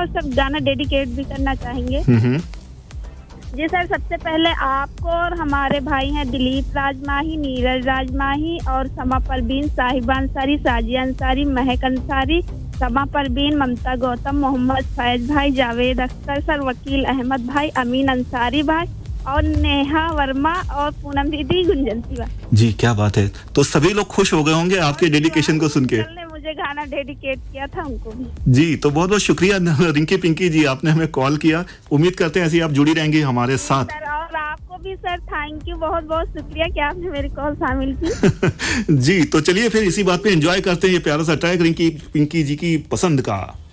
और सब गाना डेडिकेट भी करना चाहेंगे। जी सर, सबसे पहले आपको और हमारे भाई हैं दिलीप राजमाही, नीरज राजमाही और समा परवीन, साहिबा अंसारी, साजिया अंसारी, महक अंसारी, समा परवीन, ममता गौतम, मोहम्मद फैज भाई, जावेद अख्तर सर, वकील अहमद भाई, अमीन अंसारी भाई और नेहा वर्मा और पूनम दीदी, गुंजन सिवा। जी क्या बात है, तो सभी लोग खुश हो गए होंगे आपके डेडिकेशन को सुन के। मुझे गाना डेडिकेट किया था उनको भी। जी, तो बहुत बहुत शुक्रिया रिंकी पिंकी जी, आपने हमें कॉल किया। उम्मीद करते हैं ऐसे आप जुड़ी रहेंगी हमारे साथ। सर, और आपको भी सर थैंक यू, बहुत बहुत शुक्रिया कि आपने मेरी कॉल शामिल की। जी, तो चलिए फिर इसी बात पे एंजॉय करते हैं ये प्यारा सा ट्रैक रिंकी पिंकी जी की पसंद का।